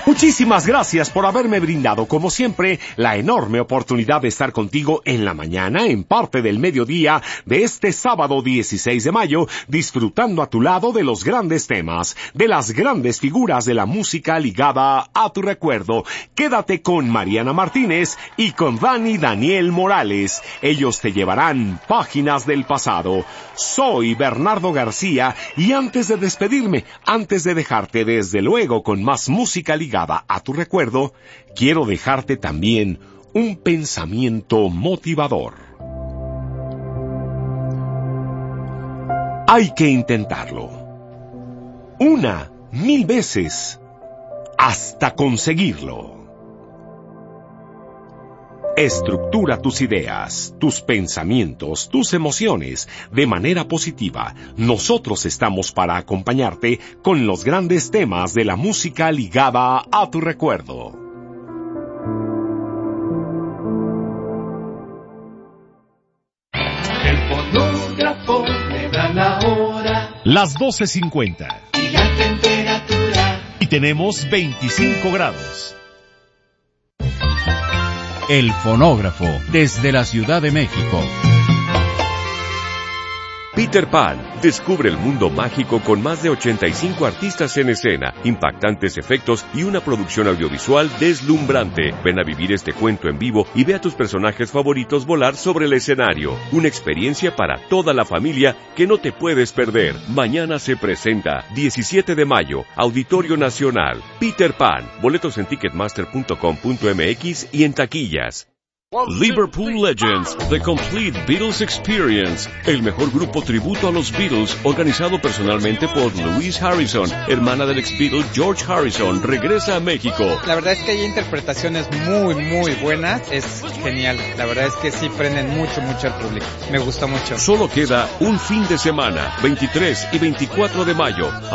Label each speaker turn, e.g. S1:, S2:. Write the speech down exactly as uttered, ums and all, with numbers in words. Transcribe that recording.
S1: Muchísimas gracias por haberme brindado, como siempre, la enorme oportunidad de estar contigo en la mañana, en parte del mediodía de este sábado dieciséis de mayo, disfrutando a tu lado de los grandes temas, de las grandes figuras de la música ligada a tu recuerdo. Quédate con Mariana Martínez y con Dani Daniel Morales. Ellos te llevarán páginas del pasado. Soy Bernardo García y antes de despedirme, antes de dejarte desde luego con más música ligada a tu recuerdo, quiero dejarte también un pensamiento motivador. Hay que intentarlo. Una, mil veces, hasta conseguirlo. Estructura tus ideas, tus pensamientos, tus emociones de manera positiva. Nosotros estamos para acompañarte con los grandes temas de la música ligada a tu recuerdo.
S2: El fonógrafo me da la hora.
S1: Las doce cincuenta.
S2: Y la temperatura.
S1: Y tenemos veinticinco grados.
S3: El fonógrafo, desde la Ciudad de México.
S4: Peter Pan descubre el mundo mágico con más de ochenta y cinco artistas en escena, impactantes efectos y una producción audiovisual deslumbrante. Ven a vivir este cuento en vivo y ve a tus personajes favoritos volar sobre el escenario. Una experiencia para toda la familia que no te puedes perder. Mañana se presenta, diecisiete de mayo, Auditorio Nacional. Peter Pan. Boletos en ticketmaster punto com punto m x y en taquillas. Liverpool Legends, The Complete Beatles Experience, el mejor grupo tributo a los Beatles, organizado personalmente por Louise Harrison, hermana del ex Beatle George Harrison, regresa a México.
S5: La verdad es que hay interpretaciones muy, muy buenas, es genial, la verdad es que sí prenden mucho, mucho al público, me gusta mucho.
S4: Solo queda un fin de semana, veintitrés y veinticuatro de mayo.